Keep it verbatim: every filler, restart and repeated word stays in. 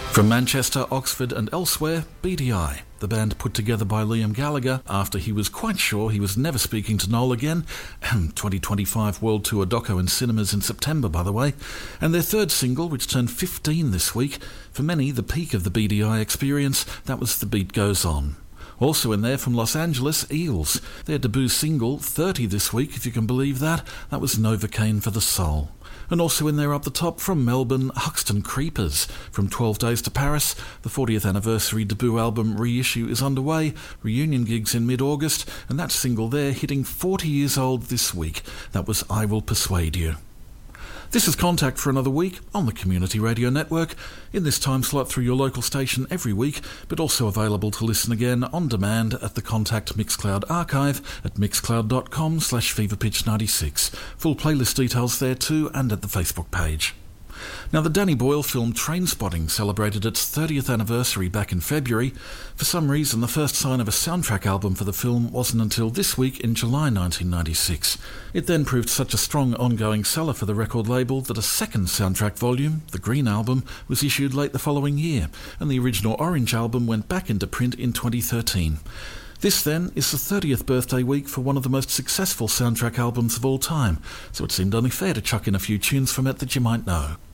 From Manchester, Oxford and elsewhere, B D I, the band put together by Liam Gallagher after he was quite sure he was never speaking to Noel again. twenty twenty-five World Tour doco in cinemas in September, by the way. And their third single, which turned fifteen this week, for many the peak of the B D I experience, that was The Beat Goes On. Also in there from Los Angeles, Eels. Their debut single, thirty this week, if you can believe that, that was Novocaine for the Soul. And also in there up the top from Melbourne, Huxton Creepers. From twelve Days to Paris, the fortieth anniversary debut album reissue is underway, reunion gigs in mid-August, and that single there hitting forty years old this week. That was I Will Persuade You. This is Contact for another week on the Community Radio Network, in this time slot through your local station every week, but also available to listen again on demand at the Contact Mixcloud archive at mixcloud.com slash feverpitch96. Full playlist details there too, and at the Facebook page. Now, the Danny Boyle film Trainspotting celebrated its thirtieth anniversary back in February. For some reason, the first sign of a soundtrack album for the film wasn't until this week in July nineteen ninety-six. It then proved such a strong ongoing seller for the record label that a second soundtrack volume, the Green Album, was issued late the following year, and the original Orange album went back into print in twenty thirteen. This, then, is the thirtieth birthday week for one of the most successful soundtrack albums of all time, so it seemed only fair to chuck in a few tunes from it that you might know.